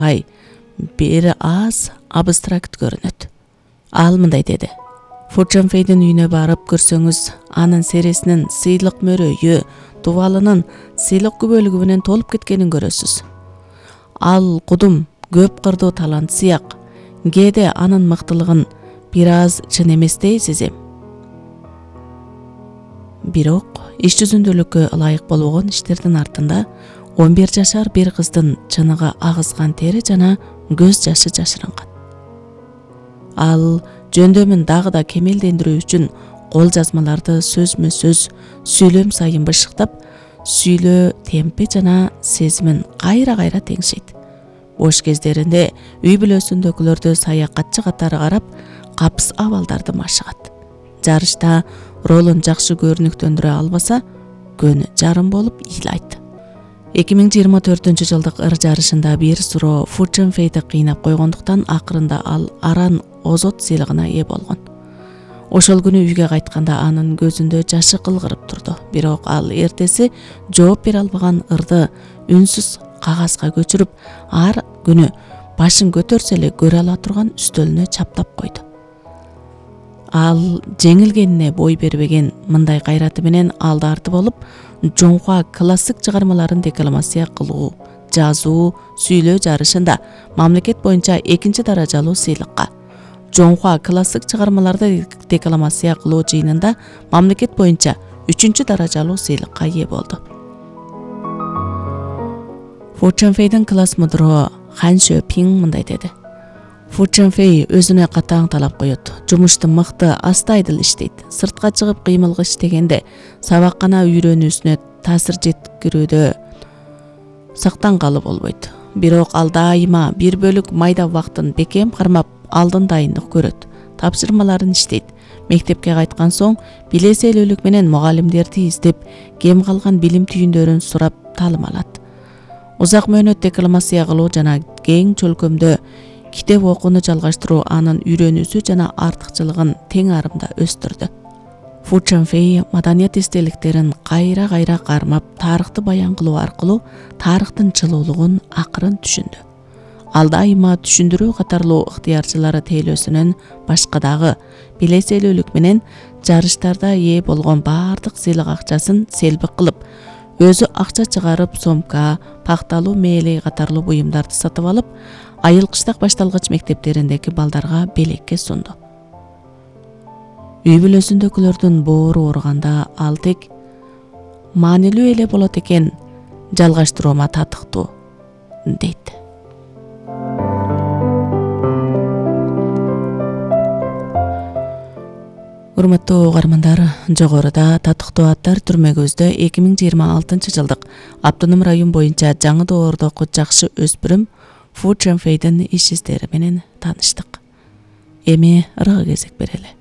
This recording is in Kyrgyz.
бери аз абстракт көрүнөт. Ал мындай деди: Фу Чанфэйдин үйүнө барып көрсөңүз, анын сересинин сыйлык мөрөйү, тубалынын сыйлык күбөлүгү менен толуп кеткенин көрөсүз. Ал кудум көп кырдуу талант сыяк. Кээде анын мыктылыгын бир аз чын эмес дейсиз эм. Бирок иш жүзүндүүлүккө ылайык болбогон иштердин артында 11 жашар бир кыздын чыныгы агызган тери жана көз жашы жашырынган. Ал жөндөмүн дагы да кемелдендирүү үчүн кол жазмаларды сөзмө сөз сүйлөм сайын бышыктап, сүйлөө темпи жана сезимин кайра теңшейт. Бош кездеринде үй бүлөсүндөгүлөрдү саякатчы катары карап, капс абалдарды машыгат. Жарышта ролун жакшы көрүнүктөндүрө албаса, көнү жарым болуп ыйлайт. 2024 жылдык ыр жарышында бир суроо Фу Чанфэйди кыйнап койгондуктан акырында ал аран озот сыйлыгына ээ болгон. Ошол күнү үйгө кайтканда анын көзүндө жашы кылгырып турду. Бирок ал эртеси жооп бере албаган ырды үнсүз кагазга көчүрүп, ар күнү башын көтөрсө эле көрө ала турган үстөлүнө чаптап койду. Ал жеңилгенине бой бербеген мындай кайраты менен алды арты болуп, Жоңхуа классик чыгармаларын декламация кылуу, жазуу, сүйлөө жарышында мамлекет боюнча 2 даражалуу сыйлыкка, Жоңхуа классик чыгармаларды декламация кылуу жыйынында мамлекет боюнча 3 даражалуу сыйлыкка ээ болду. Фу Чанфэйдин класс мудроо Хан Шөпиң мындай деди: Фу Чанфэй өзүнө катаң талап коет. Жумушту мыкты, астайдыл иштейт. Сыртка чыгып кыймылга иштегенде сабаккана үйрөнүүсүнө таасир жеткирүүдө сактангалы болбойт. Бирок ал дайыма бир бөлүк майда убактын бекем кармап, алдын дайындык көрөт. Тапшырмаларын иштейт. Мектепке кайткан соң билеселүүлүк менен мугалимдерди издеп, кем калган билим түйүндөрүн сурап таалым алат. Узак мөөнөт декламация кылуу жана кең чөлкөмдө китеп окууну жалгаштыруу анын үйрөнүүсү жана артыкчылыгын тең арымда өстүрдү. Фу Чанфэй маданият эстеликтерин кайра кармап, тарыхты баян кылуу аркылуу тарыхтын жылуулугун акырын түшүндү. Ал дайыма түшүндүрүү катарлуу ыктыярчылары тейлөөсүнөн башка дагы билеселүүлүк менен жарыштарда ээ болгон баардык сыйлык акчасын селбик кылып, өзү акча чыгарып, сомка, пакталуу мээли катарлуу буюмдарды сатып алып, айыл кыштак башталгыч мектептериндеги балдарга белекке сунду. Үй бүлөсүндөгүлөрдүн боору ооруганда ал тек маанилүү эле болот экен, жалгаштыруума татыктуу, дейт. Урматтуу угармандар, жогоруда татыктуу аттар түрмөгөздө 2026 жылдык Автоном район боюнча жаңы доордогу жакшы өспүрүм Фу Чанфэйдин иш издери менен тааныштык. Эми ырга кезек берели.